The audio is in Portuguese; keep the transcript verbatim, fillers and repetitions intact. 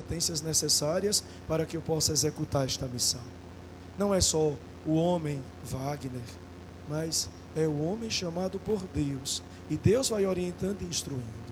competências necessárias para que eu possa executar esta missão. Não é só o homem Wagner, mas é o homem chamado por Deus. E Deus vai orientando e instruindo.